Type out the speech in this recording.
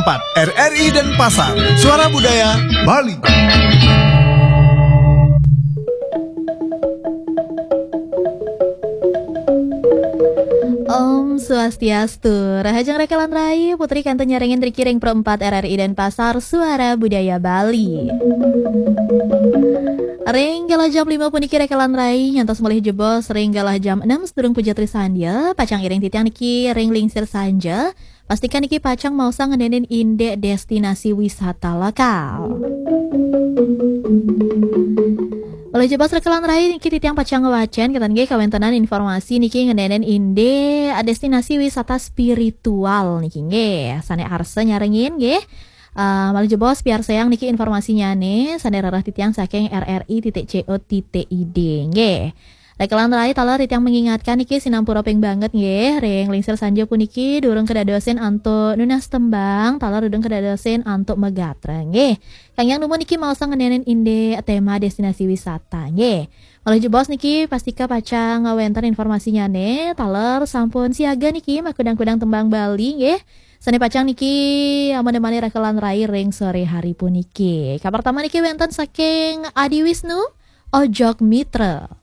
per 4 RRI Denpasar, Suara Budaya Bali. Om Swastiastu, Rahajang Rekalan Rai, Putri Kanto Nyarengin Trikiring per 4 RRI Denpasar, Suara Budaya Bali. Ring galah jam 5 puniki Rekalan Rai, nyantos mulih jebos, ring galah jam 6 sedurung Pujatri Sandya, pacang iring titiang niki ring lingsir sanja, pastikan niki pacang mau sang ngenenin inde destinasi wisata lokal. Oleh jebas Rekalan Rai niki titiang pacang ngewacen ketan ge kawentenan informasi niki ngenenen inde destinasi wisata spiritual niki ge sane arse nyarengin ge. Malah jebos biar sayang niki informasinya nih sane rarah titiang saking rri.co.id nggih. Rekalan Rai taler titiang mengingatkan niki sinampura ping banget nggih ring lingsir sanja puniki durung kedadosen antuk nunas tembang taler durung kedadosen antuk megatra nggih. Kang yang numun niki mau ngenenen inde tema destinasi wisata nggih. Malah jebos niki pastika pacang ngawenter informasinya nih taler sampun siaga niki makudang-kudang tembang Bali nggih. Sane pacang niki amane-mane Rekalan Rai ring sore hari puniki. Kabar pertama niki wenten saking Adi Wisnu Ojok Mitra.